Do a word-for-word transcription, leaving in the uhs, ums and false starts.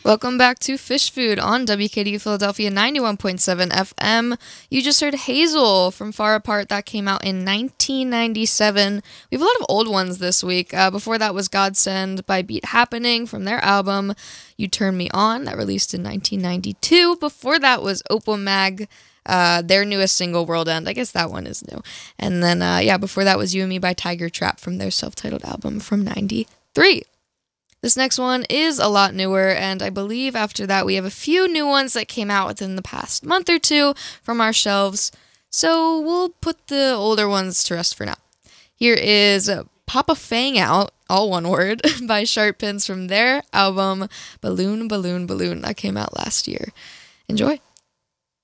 Welcome back to Fish Food on W K D U Philadelphia ninety-one point seven F M. You just heard Hazel from Far Apart. That came out in nineteen ninety-seven. We have a lot of old ones this week. Uh, before that was Godsend by Beat Happening from their album You Turn Me On, that released in nineteen ninety-two. Before that was Opal Mag, uh, their newest single, World End. I guess that one is new. And then, uh, yeah, before that was You and Me by Tiger Trap from their self-titled album from ninety-three. This next one is a lot newer, and I believe after that we have a few new ones that came out within the past month or two from our shelves, so we'll put the older ones to rest for now. Here is Papa Fang Out, all one word, by Sharp Pins from their album Balloon, Balloon, Balloon, that came out last year. Enjoy.